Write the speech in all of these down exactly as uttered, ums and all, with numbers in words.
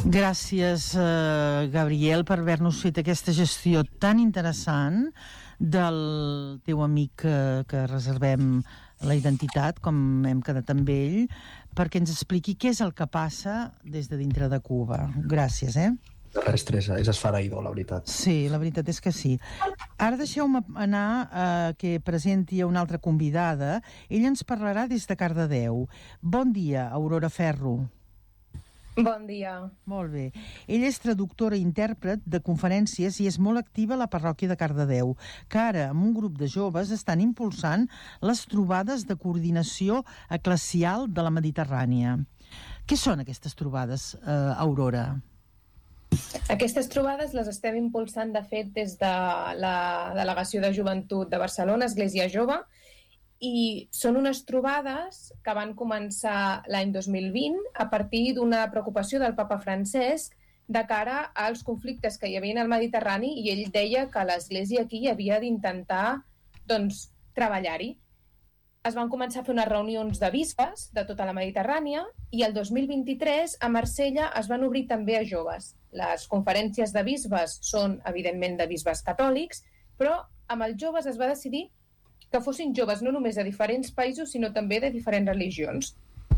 Gràcies, eh, Gabriel, per haver-nos fet aquesta gestió tan interessant del teu amic que, que reservem la identitat, com hem quedat amb ell, perquè ens expliqui què és el que passa des de dintre de Cuba. Gràcies, eh? Res, Teresa, és esfereïdor, la veritat. Sí, la veritat és que sí. Ara deixeu-me anar a que presenti a una altra convidada. Ella ens parlarà des de Cardedeu. Bon dia, Aurora Ferro. Bon dia. Molt bé. Ella és traductora i intèrpret de conferències i és molt activa a la parròquia de Cardedeu, que ara, amb un grup de joves, estan impulsant les trobades de coordinació eclesial de la Mediterrània. Què són aquestes trobades, eh, Aurora? Aquestes trobades les estem impulsant, de fet, des de la Delegació de Joventut de Barcelona, Església Jove, i són unes trobades que van començar l'any dos mil vint a partir d'una preocupació del papa Francesc de cara als conflictes que hi havia al Mediterrani, i ell deia que l'Església aquí havia d'intentar, doncs, treballar-hi. Es van començar a fer unes reunions de bisbes de tota la Mediterrània i el dos mil vint-i-tres a Marsella es van obrir també a joves. Les conferències de bisbes són, evidentment, de bisbes catòlics, però amb els joves es va decidir que fossin joves no només de diferents països, sinó també de diferents religions.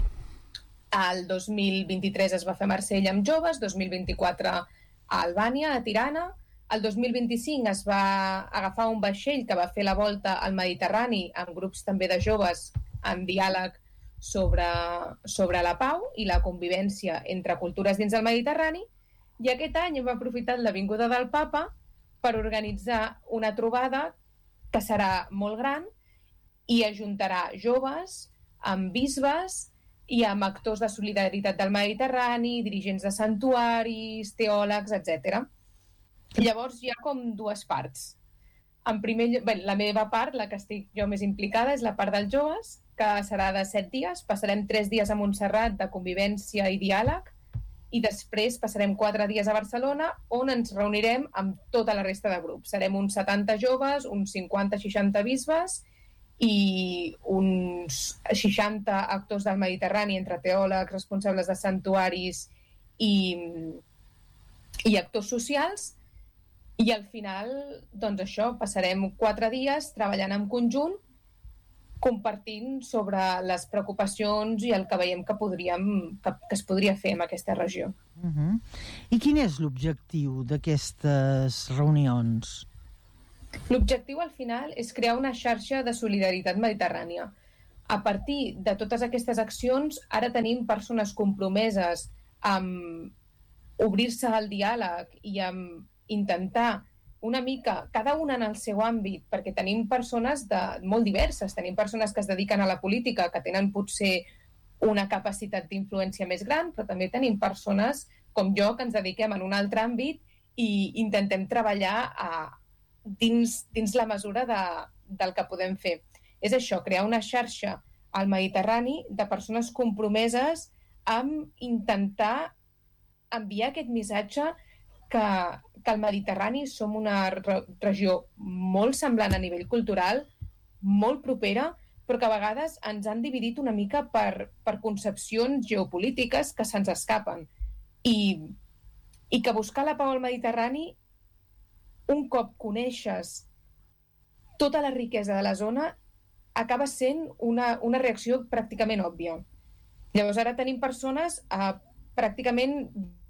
El dos mil vint-i-tres es va fer a Marsella amb joves, dos mil vint-i-quatre a Albània, a Tirana, el dos mil vint-i-cinc es va agafar un vaixell que va fer la volta al Mediterrani amb grups també de joves en diàleg sobre, sobre la pau i la convivència entre cultures dins del Mediterrani, i aquest any hem aprofitat la vinguda del papa per organitzar una trobada que serà molt gran i ajuntarà joves amb bisbes i amb actors de solidaritat del Mediterrani, dirigents de santuaris, teòlegs, etcètera. Llavors hi ha com dues parts. En primer lloc, bé, la meva part, la que estic jo més implicada, és la part dels joves, que serà de set dies. Passarem tres dies a Montserrat de convivència i diàleg, i després passarem quatre dies a Barcelona, on ens reunirem amb tota la resta de grups. Serem uns setanta joves, uns cinquanta seixanta bisbes i uns seixanta actors del Mediterrani, entre teòlegs, responsables de santuaris i, i actors socials. I al final, doncs això, passarem quatre dies treballant en conjunt, compartint sobre les preocupacions i el que veiem que, podríem, que, que es podria fer en aquesta regió. Uh-huh. I quin és l'objectiu d'aquestes reunions? L'objectiu al final és crear una xarxa de solidaritat mediterrània. A partir de totes aquestes accions, ara tenim persones compromeses amb obrir-se al diàleg i amb intentar una mica, cada una en el seu àmbit, perquè tenim persones de, molt diverses, tenim persones que es dediquen a la política, que tenen potser una capacitat d'influència més gran, però també tenim persones com jo que ens dediquem en un altre àmbit i intentem treballar a, dins, dins la mesura de, del que podem fer. És això, crear una xarxa al Mediterrani de persones compromeses amb intentar enviar aquest missatge que, que al Mediterrani som una re- regió molt semblant a nivell cultural, molt propera, però que a vegades ens han dividit una mica per, per concepcions geopolítiques que se'ns escapen. I, I que buscar la pau al Mediterrani, un cop coneixes tota la riquesa de la zona, acaba sent una, una reacció pràcticament òbvia. Llavors ara tenim persones eh, pràcticament...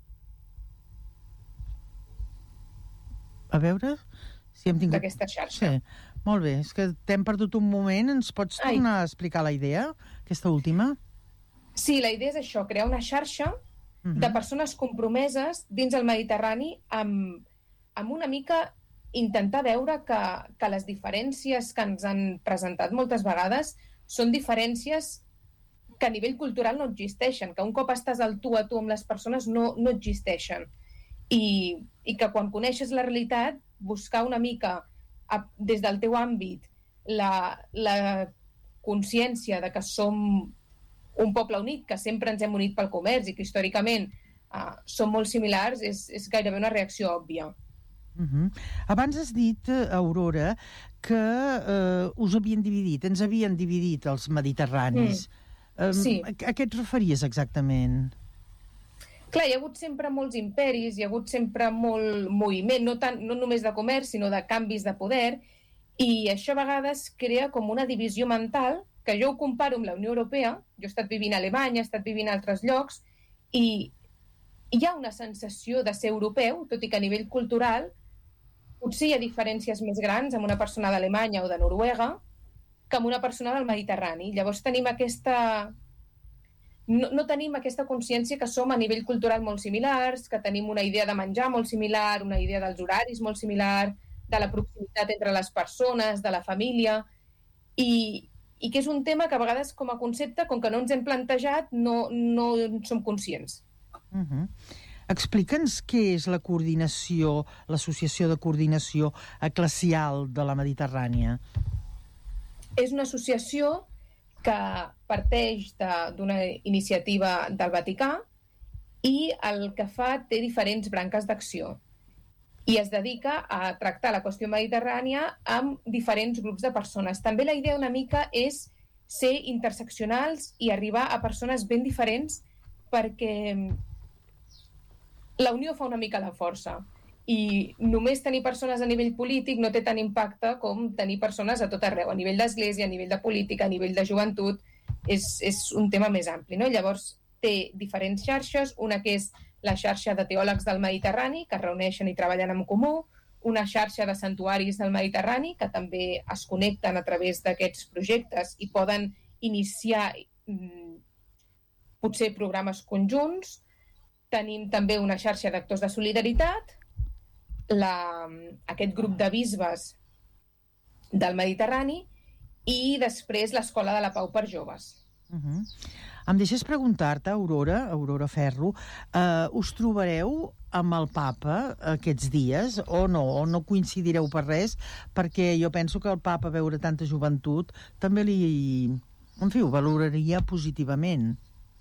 A veure si hem tingut... d'aquesta xarxa. Sí, molt bé. És que t'hem perdut un moment. Ens pots tornar Ai. a explicar la idea, aquesta última? Sí, la idea és això, crear una xarxa uh-huh. de persones compromeses dins el Mediterrani amb, amb una mica intentar veure que, que les diferències que ens han presentat moltes vegades són diferències que a nivell cultural no existeixen, que un cop estàs al tu a tu amb les persones no, no existeixen. I, i que quan coneixes la realitat, buscar una mica a, des del teu àmbit la, la consciència de que som un poble unit, que sempre ens hem unit pel comerç i que històricament uh, som molt similars, és, és gairebé una reacció òbvia. Uh-huh. Abans has dit, Aurora, que uh, us havien dividit, ens havien dividit els mediterranis. Mm. Um, sí. A, a què et referies exactament? Clar, hi ha hagut sempre molts imperis, hi ha hagut sempre molt moviment, no, tant, no només de comerç, sinó de canvis de poder, i això a vegades crea com una divisió mental, que jo ho comparo amb la Unió Europea, jo he estat vivint a Alemanya, he estat vivint a altres llocs, i hi ha una sensació de ser europeu, tot i que a nivell cultural potser hi ha diferències més grans amb una persona d'Alemanya o de Noruega que amb una persona del Mediterrani. Llavors tenim aquesta... No, no tenim aquesta consciència que som a nivell cultural molt similars, que tenim una idea de menjar molt similar, una idea dels horaris molt similar, de la proximitat entre les persones, de la família, i, i que és un tema que a vegades com a concepte, com que no ens hem plantejat, no, no en som conscients. Uh-huh. Explica'ns què és la coordinació, l'associació de coordinació eclesial de la Mediterrània. És una associació que parteix d'una iniciativa del Vaticà i el que fa té diferents branques d'acció i es dedica a tractar la qüestió mediterrània amb diferents grups de persones. També la idea una mica és ser interseccionals i arribar a persones ben diferents perquè la unió fa una mica la força i només tenir persones a nivell polític no té tant impacte com tenir persones a tot arreu, a nivell d'església, a nivell de política, a nivell de joventut, és, és un tema més ampli, no? Llavors té diferents xarxes, una que és la xarxa de teòlegs del Mediterrani, que es reuneixen i treballen en comú, una xarxa de santuaris del Mediterrani, que també es connecten a través d'aquests projectes i poden iniciar mm, potser programes conjunts. Tenim també una xarxa d'actors de solidaritat, la, aquest grup de bisbes del Mediterrani i després l'Escola de la Pau per joves. Uh-huh. Em deixes preguntar-te, Aurora, Aurora Ferro, eh, us trobareu amb el papa aquests dies o no? O no coincidireu per res? Perquè jo penso que el papa veure tanta joventut també li... En fi, ho valoraria positivament.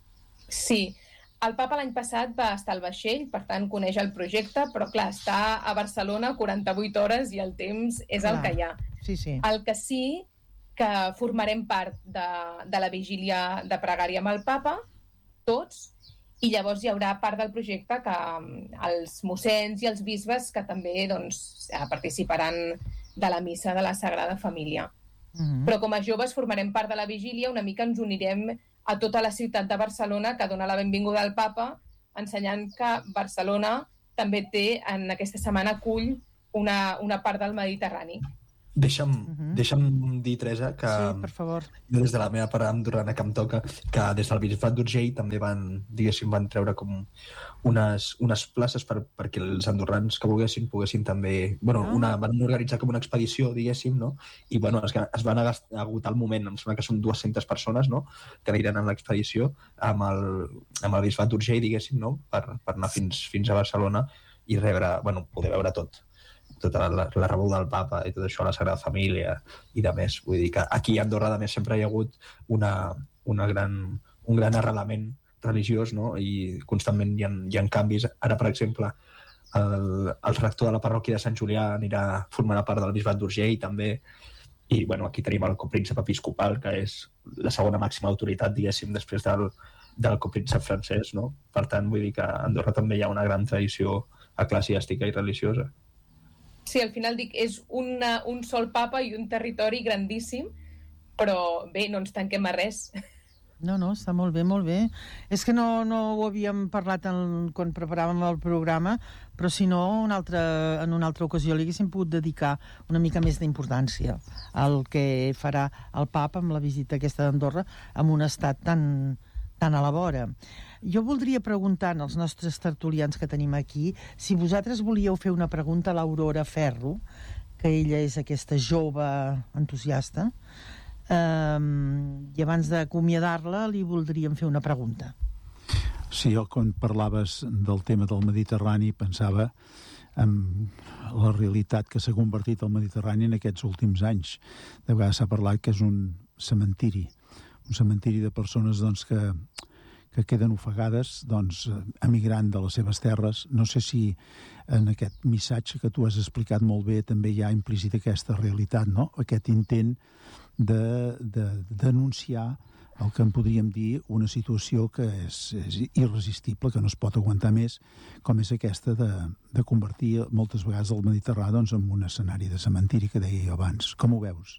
Sí, el papa l'any passat va estar al vaixell, per tant coneix el projecte, però clar, està a Barcelona quaranta-vuit hores i el temps és clar el que hi ha. Sí, sí. El que sí que formarem part de, de la vigília de pregària amb el papa, tots, i llavors hi haurà part del projecte que els mossens i els bisbes que també doncs, participaran de la missa de la Sagrada Família. Uh-huh. Però com a joves formarem part de la vigília, una mica ens unirem a tota la ciutat de Barcelona que dona la benvinguda al papa, ensenyant que Barcelona també té, en aquesta setmana, acull una, una part del Mediterrani. Deixa'm, uh-huh. deixa'm dir, Teresa, que sí, per favor. Jo des de la meva part andorrana que em toca, que des del Bisbat d'Urgell també van, diguéssim, van treure com unes, unes places per, perquè els andorrans que volguessin poguessin també... Bueno, una, van organitzar com una expedició, diguéssim, no? I, bueno, es, es van agotar el moment, em sembla que són dues-centes persones, no?, que aniran en l'expedició amb el, amb el Bisbat d'Urgell, diguéssim, no?, per, per anar fins, fins a Barcelona i rebre, bueno, poder veure tot. tota la, la rebuda del papa i tot això, la Sagrada Família i de més. Vull dir que aquí a Andorra, de més, sempre hi ha hagut una, una gran, un gran arrelament religiós, no? I constantment hi ha, hi ha canvis. Ara, per exemple, el, el rector de la parròquia de Sant Julià anirà formant part del Bisbat d'Urgell també, i bueno, aquí tenim el copríncep episcopal, que és la segona màxima autoritat, diguéssim, després del, del copríncep francès, no? Per tant, vull dir que a Andorra també hi ha una gran tradició eclesiàstica i religiosa. Sí, al final dic, és una, un sol papa i un territori grandíssim, però bé, no ens tanquem a res. No, no, està molt bé, molt bé. És que no, no ho havíem parlat en, quan preparàvem el programa, però si no, una altra, en una altra ocasió li haguéssim pogut dedicar una mica més d'importància al que farà el papa amb la visita aquesta d'Andorra en un estat tan, tan a la vora. Jo voldria preguntar als nostres tertulians que tenim aquí si vosaltres volíeu fer una pregunta a l'Aurora Ferro, que ella és aquesta jove entusiasta, um, i abans d'acomiadar-la li voldríem fer una pregunta. Sí, jo quan parlaves del tema del Mediterrani pensava en la realitat que s'ha convertit el Mediterrani en aquests últims anys. De vegades s'ha parlat que és un cementiri, un cementiri de persones doncs, que que queden ofegades, doncs, emigrant de les seves terres. No sé si en aquest missatge que tu has explicat molt bé també hi ha implícit aquesta realitat, no? Aquest intent de, de denunciar el que en podríem dir una situació que és, és irresistible, que no es pot aguantar més, com és aquesta de, de convertir moltes vegades el Mediterrani doncs, en un escenari de cementiri, que deia jo abans. Com ho veus?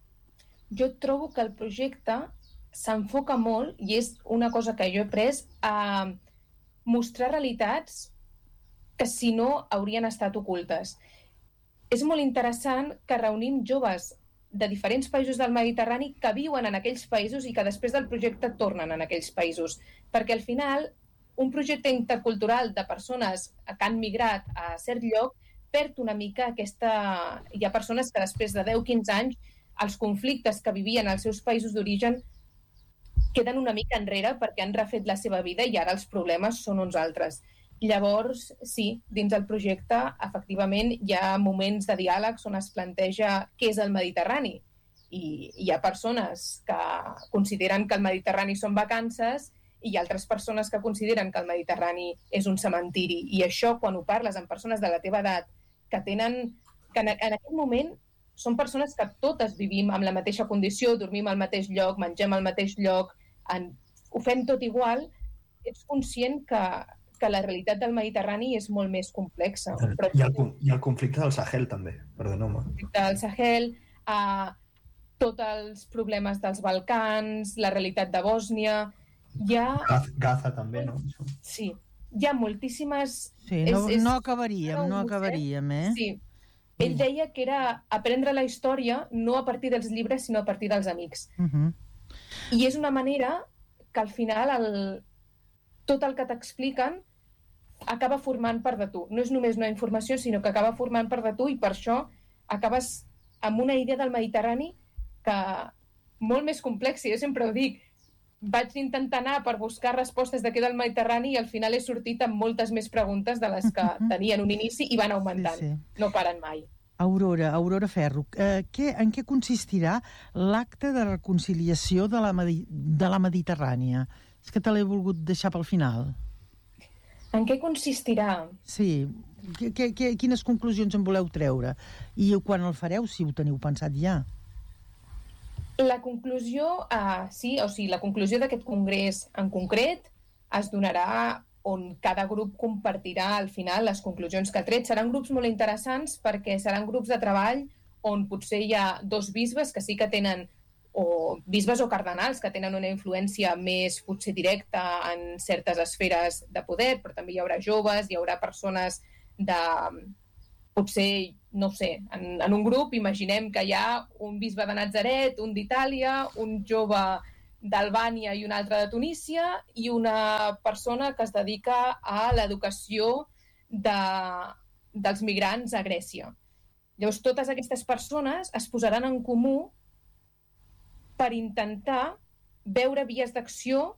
Jo trobo que el projecte s'enfoca molt, i és una cosa que jo he pres, a mostrar realitats que si no haurien estat ocultes. És molt interessant que reunim joves de diferents països del Mediterrani que viuen en aquells països i que després del projecte tornen en aquells països. Perquè al final, un projecte intercultural de persones que han migrat a cert lloc perd una mica aquesta... Hi ha persones que després de deu a quinze anys els conflictes que vivien als seus països d'origen queden una mica enrere perquè han refet la seva vida i ara els problemes són uns altres. Llavors, sí, dins del projecte, efectivament, hi ha moments de diàlegs on es planteja què és el Mediterrani. I hi ha persones que consideren que el Mediterrani són vacances i hi ha altres persones que consideren que el Mediterrani és un cementiri. I això, quan ho parles amb persones de la teva edat, que tenen... que en, en aquest moment són persones que totes vivim amb la mateixa condició, dormim al mateix lloc, mengem al mateix lloc, en, ho fem tot igual, ets conscient que, que la realitat del Mediterrani és molt més complexa. Però... I, el, I el conflicte del Sahel, també, perdoneu-me. El conflicte del Sahel, eh, tots els problemes dels Balcans, la realitat de Bòsnia... Hi ha... Gaza, Gaza també, no? Sí, hi ha moltíssimes... Sí, no, és, és... no acabaríem, no acabaríem, eh? Sí. Ell deia que era aprendre la història no a partir dels llibres, sinó a partir dels amics. Uh -huh. I és una manera que al final el... tot el que t'expliquen acaba formant part de tu. No és només una informació, sinó que acaba formant part de tu i per això acabes amb una idea del Mediterrani que molt més complexa. Jo sempre ho dic, vaig intentar anar per buscar respostes de què del Mediterrani i al final he sortit amb moltes més preguntes de les que tenien un inici i van augmentant. Sí, sí. No paren mai. Aurora, Aurora Ferro, eh, què, en què consistirà l'acte de reconciliació de la, Medi de la Mediterrània? És que te l'he volgut deixar pel final. En què consistirà? Sí, que, que, que, quines conclusions en voleu treure? I quan el fareu, si ho teniu pensat ja? La conclusió, uh, sí, o sigui, la conclusió d'aquest congrés en concret es donarà on cada grup compartirà al final les conclusions que ha tret. Seran grups molt interessants perquè seran grups de treball on potser hi ha dos bisbes que sí que tenen, o bisbes o cardenals que tenen una influència més potser directa en certes esferes de poder, però també hi haurà joves, hi haurà persones de... potser, no sé, en, en un grup imaginem que hi ha un bisbe de Natzaret, un d'Itàlia, un jove d'Albània i un altre de Tunísia i una persona que es dedica a l'educació de, dels migrants a Grècia. Llavors, totes aquestes persones es posaran en comú per intentar veure vies d'acció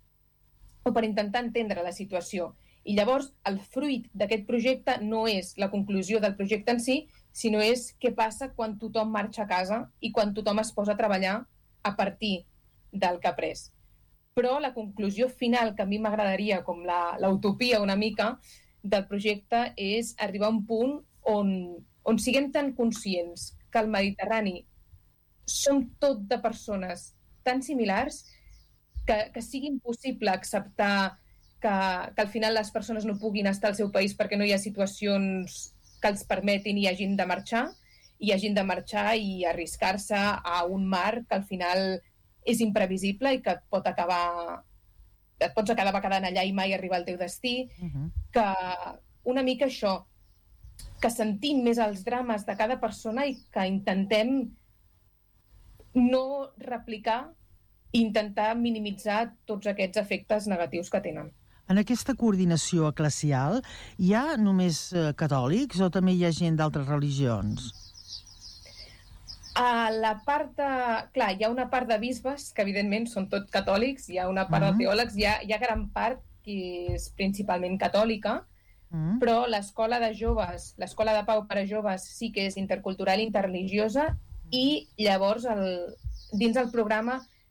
o per intentar entendre la situació. I llavors el fruit d'aquest projecte no és la conclusió del projecte en si, sinó és què passa quan tothom marxa a casa i quan tothom es posa a treballar a partir del que ha pres. Però la conclusió final, que a mi m'agradaria, com l'utopia una mica del projecte, és arribar a un punt on, on siguem tan conscients que el Mediterrani som tot de persones tan similars que, que sigui impossible acceptar que, que al final les persones no puguin estar al seu país perquè no hi ha situacions que els permetin i hagin de marxar, i hagin de marxar i arriscar-se a un mar que al final és imprevisible i que et pot acabar et pots acabar quedant allà i mai arribar al teu destí, uh-huh. que una mica això, que sentim més els drames de cada persona i que intentem no replicar i intentar minimitzar tots aquests efectes negatius que tenen. En aquesta coordinació eclesial hi ha només eh, catòlics o també hi ha gent d'altres religions? A la part de... Clar, hi ha una part de bisbes, que evidentment són tots catòlics, hi ha una part uh-huh. de teòlegs, hi ha, hi ha gran part que és principalment catòlica, uh-huh. però l'escola de joves, l'escola de pau per a joves sí que és intercultural i interreligiosa, i llavors el, dins el programa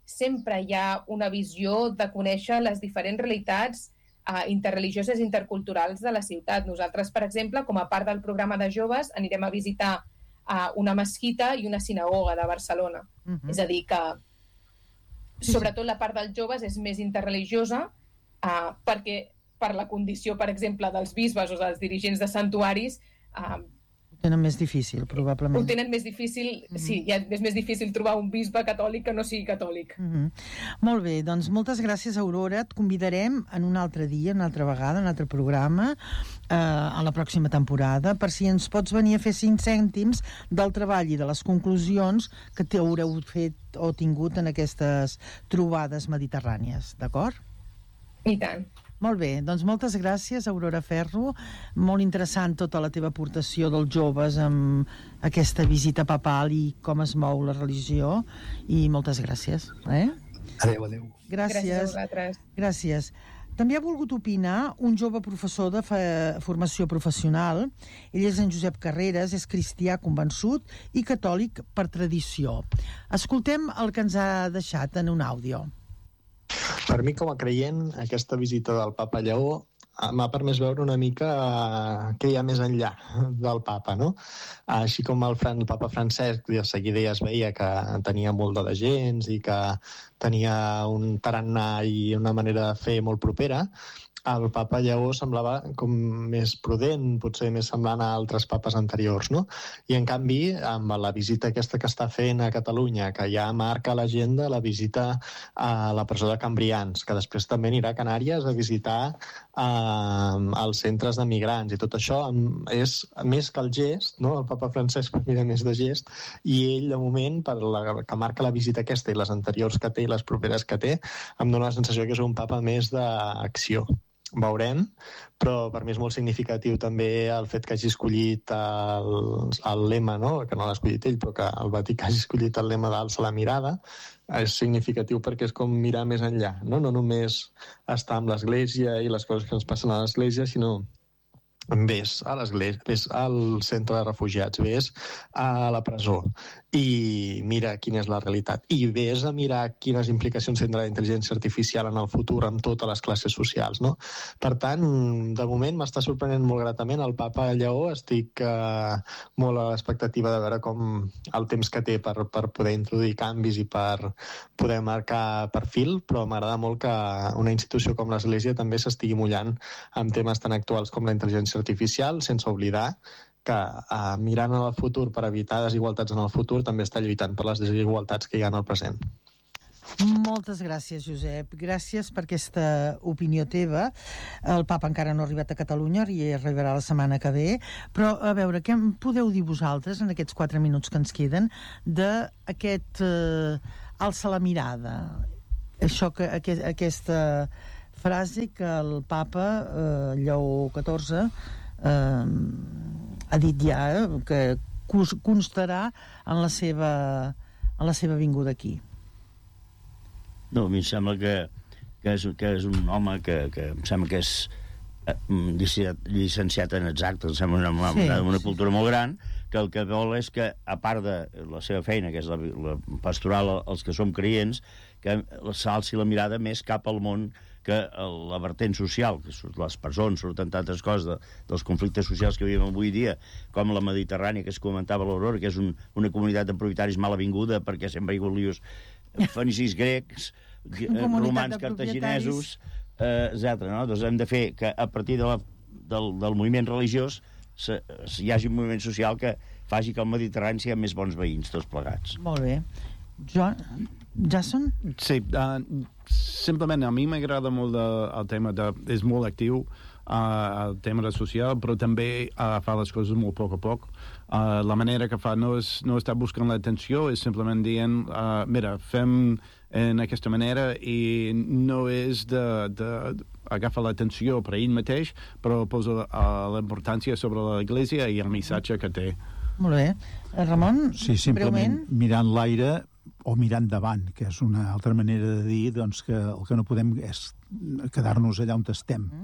sempre hi ha una visió de conèixer les diferents realitats uh, interreligioses i interculturals de la ciutat. Nosaltres, per exemple, com a part del programa de joves, anirem a visitar uh, una mesquita i una sinagoga de Barcelona. Uh-huh. És a dir, que sobretot la part dels joves és més interreligiosa uh, perquè per la condició, per exemple, dels bisbes o dels dirigents de santuaris, uh, ho tenen més difícil, probablement. Ho tenen més difícil, mm-hmm. sí, ja és més difícil trobar un bisbe catòlic que no sigui catòlic. Mm-hmm. Molt bé, doncs moltes gràcies, Aurora. Et convidarem en un altre dia, una altra vegada, un altre programa, eh, a la pròxima temporada, per si ens pots venir a fer cinc cèntims del treball i de les conclusions que t'haureu fet o tingut en aquestes trobades mediterrànies, d'acord? I tant. Molt bé, doncs moltes gràcies, Aurora Ferro. Molt interessant tota la teva aportació dels joves amb aquesta visita papal i com es mou la religió. I moltes gràcies. Eh? Adéu, adéu. Gràcies. Gràcies a vosaltres. Gràcies. També ha volgut opinar un jove professor de formació professional. Ell és en Josep Carreras, és cristià convençut i catòlic per tradició. Escoltem el que ens ha deixat en un àudio. Per mi, com a creient, aquesta visita del papa Lleó m'ha permès veure una mica què hi ha més enllà del papa, no? Així com el, Fran, el papa Francesc de seguida ja es veia que tenia molt de gens i que tenia un tarannà i una manera de fer molt propera, el papa Lleó semblava com més prudent, potser més semblant a altres papes anteriors, no? I en canvi, amb la visita aquesta que està fent a Catalunya, que ja marca l'agenda la visita a la presó de Cambrians, que després també anirà a Canàries a visitar eh, els centres de migrants, i tot això és més que el gest, no? El papa Francesc per mi era més de gest, i ell, de moment, per la, que marca la visita aquesta i les anteriors que té i les properes que té, em dóna la sensació que és un papa més d'acció. Veurem, però per mi és molt significatiu també el fet que hagi escollit el, el lema, no? Que no l'ha escollit ell, però que el Vaticà hagi escollit el lema d'alça la mirada. És significatiu perquè és com mirar més enllà, no? No només estar amb l'Església i les coses que ens passen a l'Església, sinó vés a l'església, vés al centre de refugiats, vés a la presó i mira quina és la realitat. I vés a mirar quines implicacions tindrà la intel·ligència artificial en el futur amb totes les classes socials, no? Per tant, de moment m'està sorprenent molt gratament el papa Lleó. Estic eh, molt a l'expectativa de veure com el temps que té per, per poder introduir canvis i per poder marcar perfil, però m'agrada molt que una institució com l'Església també s'estigui mullant amb temes tan actuals com la intel·ligència artificial, sense oblidar que eh, mirant en el futur per evitar desigualtats en el futur també està lluitant per les desigualtats que hi ha en el present. Moltes gràcies, Josep. Gràcies per aquesta opinió teva. El papa encara no ha arribat a Catalunya i arribarà la setmana que ve, però a veure, què em podeu dir vosaltres en aquests quatre minuts que ens queden d'aquest eh, alça la mirada? Això que, aquest, aquesta frase que el papa eh, Lleó catorze eh, ha dit ja, eh, que constarà en la seva, en la seva vinguda aquí. No, a mi em sembla que, que, és, que és un home que, que em sembla que és eh, llicenciat en exactes, em sembla una, una, sí, una cultura sí. molt gran, que el que vol és que, a part de la seva feina, que és la, la pastoral, els que som creients, que s'alci la mirada més cap al món, que la vertent social, que les persones surten tantes coses de, dels conflictes socials que vivim avui dia, com la Mediterrània, que es comentava a l'Aurora, que és un, una comunitat de propietaris mal avinguda, perquè sempre hi ha hagut lios fenicis grecs, romans, cartaginesos, eh, etcètera. No? Doncs hem de fer que a partir de la, del, del moviment religiós se, hi hagi un moviment social que faci que el Mediterrani siguin més bons veïns, tots plegats. Molt bé. Joan, Jason? Sí, uh, simplement a mi m'agrada molt de, el tema de... és molt actiu uh, el tema de social, però també uh, fa les coses molt a poc a poc. Uh, la manera que fa no, és, no està buscant l'atenció, és simplement dient uh, mira, fem en aquesta manera, i no és de, de agafar l'atenció per ell mateix, però posa uh, la importància sobre l'Església i el missatge que té. Molt bé. Ramon, sí, simplement breument? Mirant l'aire o mirant davant, que és una altra manera de dir doncs, que el que no podem és quedar-nos allà on estem. Mm.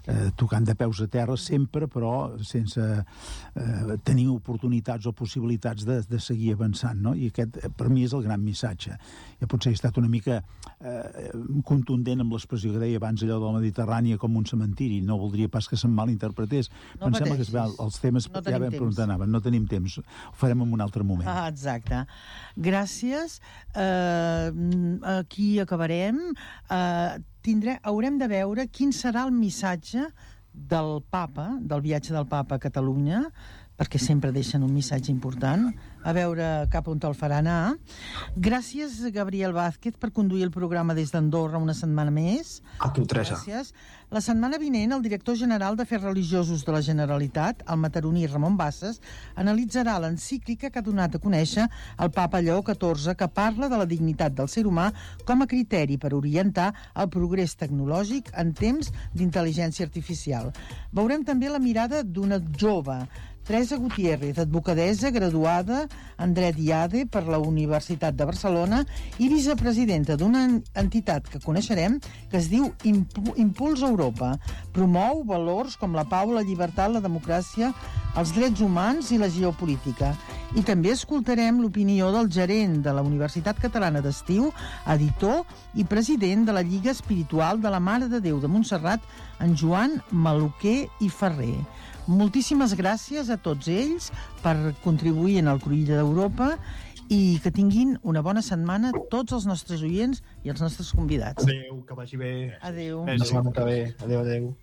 eh, tocant de peus a terra sempre, però sense eh, tenir oportunitats o possibilitats de, de seguir avançant, no? I aquest, per mi, és el gran missatge. Ja potser he estat una mica eh, contundent amb l'expressió que deia abans, allò de la Mediterrània com un cementiri. No voldria pas que se'm malinterpretés, no però em sembla que es, els temes no ja vam preguntar, no tenim temps. Ho farem en un altre moment. Ah, exacte. Gràcies. Uh, aquí acabarem. Uh, tindré, haurem de veure quin serà el missatge del papa, del viatge del papa a Catalunya, perquè sempre deixen un missatge important, a veure cap on el farà anar. Gràcies, Gabriel Vázquez, per conduir el programa des d'Andorra una setmana més. A tu, Teresa. Gràcies. La setmana vinent, el director general d'Afers Religiosos de la Generalitat, el mataroní Ramon Bassas, analitzarà l'encíclica que ha donat a conèixer el papa Lleó catorze, que parla de la dignitat del ser humà com a criteri per orientar el progrés tecnològic en temps d'intel·ligència artificial. Veurem també la mirada d'una jove, Teresa Gutiérrez, advocadessa graduada en Dret i A D E per la Universitat de Barcelona i vicepresidenta d'una entitat que coneixerem que es diu Impuls Europa. Promou valors com la pau, la llibertat, la democràcia, els drets humans i la geopolítica. I també escoltarem l'opinió del gerent de la Universitat Catalana d'Estiu, editor i president de la Lliga Espiritual de la Mare de Déu de Montserrat, en Joan Maluquer i Ferrer. Moltíssimes gràcies a tots ells per contribuir en el Cruïlla d'Europa i que tinguin una bona setmana tots els nostres oients i els nostres convidats. Adéu, que vagi bé. Adéu. La setmana que ve. Adéu, adéu.